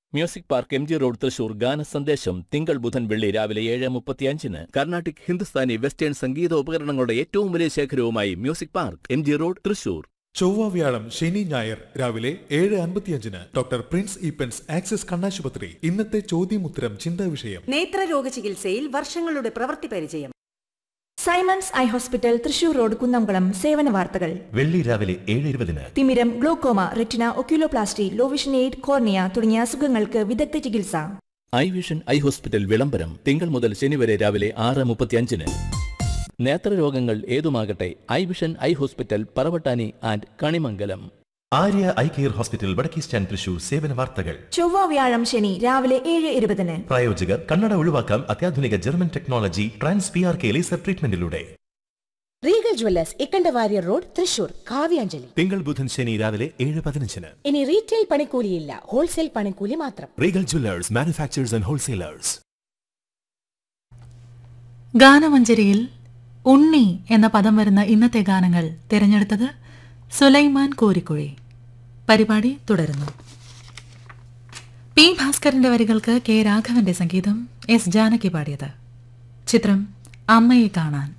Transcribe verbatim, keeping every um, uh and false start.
Music park M G road Thrissur ഗാന സന്ദേശം തിങ്കൾ ബുധൻ വെള്ളി രാവിലെ ഏഴ് മുപ്പത്തിയഞ്ചിന് കർണാട്ടിക് ഹിന്ദുസ്ഥാനി വെസ്റ്റേൺ സംഗീത ഉപകരണങ്ങളുടെ ഏറ്റവും വലിയ ശേഖരവുമായി music park M G road Thrissur. ചൊവ്വ വ്യാഴം ശനി ഞായർ രാവിലെ ഏഴ് അൻപത്തിയഞ്ചിന് ഡോക്ടർ പ്രിൻസ് ഈപ്പൻസ് ആക്സിസ് കണ്ണാശുപത്രി ഇന്നത്തെ ചോദ്യമുത്തരം ചിന്താ വിഷയം. നേത്രരോഗ ചികിത്സയിൽ വർഷങ്ങളുടെ പ്രവൃത്തി പരിചയം. Symons eye hospital Thrissur road Kunnamkulam സേവന വാർത്തകൾ വെള്ളി രാവിലെ ഏഴ് ഇരുപതിന്. തിമിരം, glaucoma, retina, oculoplasty, low vision aid, cornea തുടങ്ങിയ അസുഖങ്ങൾക്ക് വിദഗ്ധ ചികിത്സ. ഐ വിഷൻ ഐ ഹോസ്പിറ്റൽ വിളംബരം തിങ്കൾ മുതൽ ശനി വരെ രാവിലെ ആറ് മുപ്പത്തിയഞ്ചിന്. നേത്രരോഗങ്ങൾ ഏതുമാകട്ടെ, I vision eye hospital Paravattani and Kanimangalam. Arya eye care hospital വടക്കേ സ്റ്റാൻഡ് തൃശൂർ സേവന വാർത്തകൾ. ചൊവ്വ വ്യാഴം ശനി രാവിലെ ഏഴ് ഇരുപതിന്. പ്രായോജകർ കണ്ണട ഒഴിവാക്കാം അത്യാധുനിക German technology trans P R K laser ട്രീറ്റ്മെന്റിലൂടെ. Regal Jewellers Ikkanda Warrier road Thrissur Kavyanjali തിങ്കൾ ബുധൻ ശനി രാവിലെ ഏഴ് പതിനഞ്ചിന്. ഇനി റീറ്റെയിൽ പണിക്കൂലിയില്ല, ഹോൾസെയിൽ പണിക്കൂലി മാത്രം. Regal Jewellers manufacturers and wholesalers. ഗാനമഞ്ജരിയിൽ ഉണ്ണി എന്ന പദം വരുന്ന ഇന്നത്തെ ഗാനങ്ങൾ തിരഞ്ഞെടുത്തത് സുലൈമാൻ കോരിക്കുഴി. പരിപാടി തുടരുന്നു. പി ഭാസ്കരന്റെ വരികൾക്ക് കെ രാഘവന്റെ സംഗീതം, എസ് ജാനകി പാടിയത്. ചിത്രം അമ്മയെ കാണാൻ.